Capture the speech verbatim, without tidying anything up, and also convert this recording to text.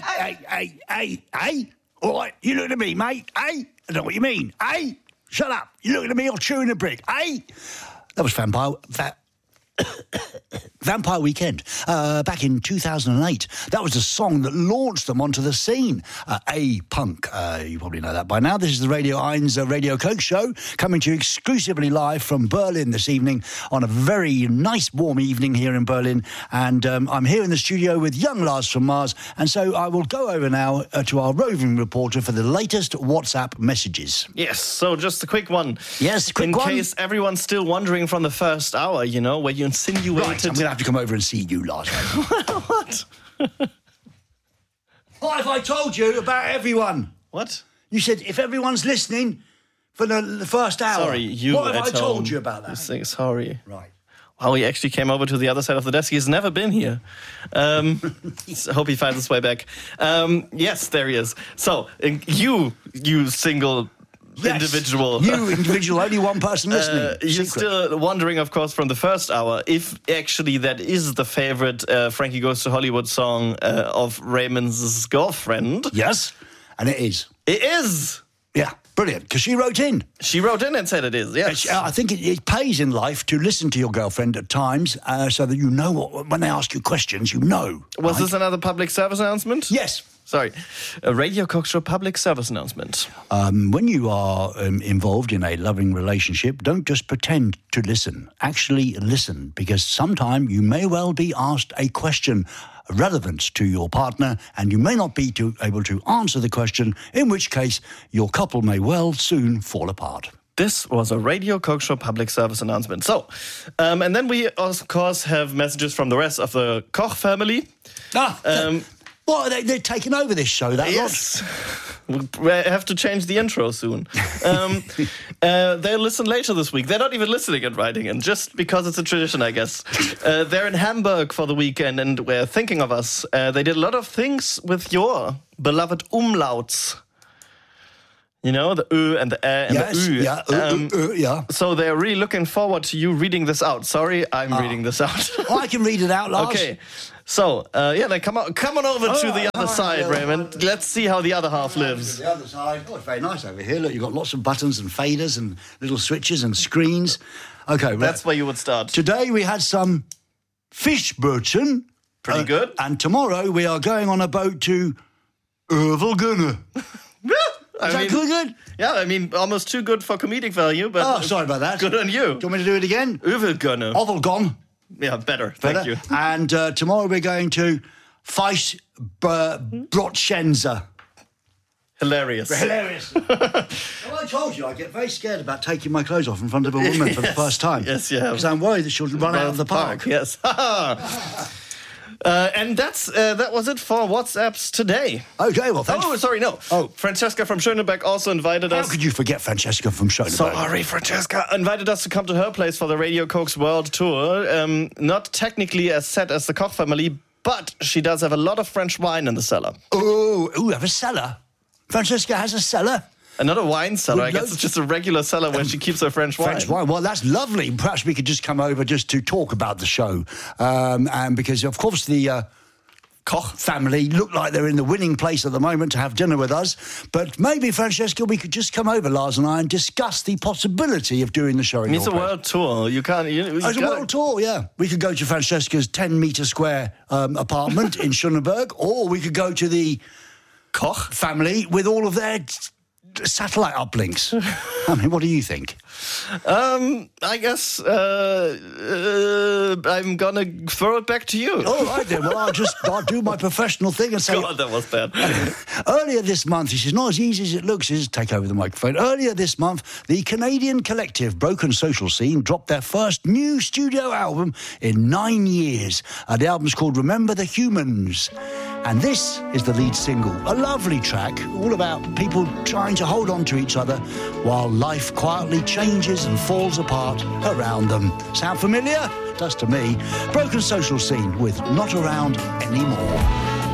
hey, hey, hey, hey, hey. All right, you look at me, mate. Hey, I don't know what you mean. Hey, shut up. You looking at me or chewing a brick. Hey. That was Vampire... Va- Vampire Weekend, uh, back in two thousand eight. That was the song that launched them onto the scene. Uh, A-Punk, uh, you probably know that by now. This is the Radio eins uh, Radio Coke Show, coming to you exclusively live from Berlin this evening on a very nice warm evening here in Berlin. And um, I'm here in the studio with young Lars from Mars. And so I will go over now uh, to our roving reporter for the latest WhatsApp messages. Yes, so just a quick one. Yes, quick in one. In case everyone's still wondering from the first hour, you know, where you insinuated... Right, I'm going to have to come over and see you, Lars. What? What have I told you about everyone? What? You said if everyone's listening for the, the first hour. Sorry, you What have at I told home. you about that? You say sorry. Right. Wow, he actually came over to the other side of the desk. He's never been here. Um, so hope he finds his way back. Um, yes, there he is. So, uh, you, you single... Yes, individual. You individual, only one person listening. Uh, you're Secret. still wondering, of course, from the first hour, if actually that is the favorite uh, Frankie Goes to Hollywood song uh, of Raymond's girlfriend. Yes, and it is. It is! Yeah, brilliant, because she wrote in. She wrote in and said it is, yes. Uh, I think it, it pays in life to listen to your girlfriend at times uh, so that you know what, when they ask you questions, you know. Was right? this another public service announcement? Yes. Sorry. A Radio Coke Show public service announcement. Um, when you are um, involved in a loving relationship, don't just pretend to listen. Actually listen, because sometime you may well be asked a question relevant to your partner, and you may not be to, able to answer the question, in which case your couple may well soon fall apart. This was a Radio Coke Show public service announcement. So, um, and then we, of course, have messages from the rest of the Koch family. Ah, Um, What, they, they're taking over this show, that Yes. We have to change the intro soon. Um, uh, they'll listen later this week. They're not even listening and writing in, just because it's a tradition, I guess. Uh, they're in Hamburg for the weekend and we're thinking of us. Uh, they did a lot of things with your beloved umlauts. You know, the Ö and the Ä and yes, the Ü. yeah, uh, Um, uh, uh, yeah. So they're really looking forward to you reading this out. Sorry, I'm reading this out. Oh, I can read it out, Lars. Okay. So, uh, yeah, then come on, come on over All to right, the other all right, side, yeah, Raymond. right. Let's see how the other half lives. The other side. Oh, it's very nice over here. Look, you've got lots of buttons and faders and little switches and screens. Okay, That's where you would start. Today we had some Fischbrötchen. Pretty uh, good. And tomorrow we are going on a boat to Ervelgunne. I Is that mean, good, good? Yeah, I mean, almost too good for comedic value, but... Oh, sorry about that. Good on you. Do you want me to do it again? Övelgunne. Ovelgon. Yeah, better. Thank Better. you. And uh, tomorrow we're going to Fischbrötchense. Hilarious. Hilarious. Well, I told you I get very scared about taking my clothes off in front of a woman Yes. for the first time. Yes, you have. Because I'm worried that she'll run out of the park. Yes. Uh, and that's uh, that was it for WhatsApps today. Okay, well, thanks. Oh, sorry, no. Oh. Francesca from Schöneberg also invited How us. could you forget Francesca from Schöneberg? Sorry, Francesca invited us to come to her place for the Radio Coke's World Tour. Um, not technically as set as the Koch family, but she does have a lot of French wine in the cellar. Oh, ooh, have a cellar. Francesca has a cellar. Another wine cellar. With I guess loads- it's just a regular cellar where she keeps her French wine. French wine. Well, that's lovely. Perhaps we could just come over just to talk about the show. Um, and because, of course, the uh, Koch family look like they're in the winning place at the moment to have dinner with us. But maybe, Francesca, we could just come over, Lars and I, and discuss the possibility of doing the show in It's a your place. world tour. You can't... You, you It's a gotta- world tour, yeah. We could go to Francesca's ten-metre square um, apartment in Schöneberg, or we could go to the Koch family with all of their satellite uplinks. I mean, what do you think? Um, I guess uh, uh, I'm gonna throw it back to you. All right, then. Well, I'll just I'll do my professional thing and say... God, that was bad. Earlier this month, this is not as easy as it looks, just take over the microphone. Earlier this month, the Canadian collective Broken Social Scene dropped their first new studio album in nine years. Uh, the album's called Remember the Humans. And this is the lead single, a lovely track, all about people trying to hold on to each other while life quietly changes and falls apart around them. Sound familiar? It does to me. Broken Social Scene with Not Around Anymore.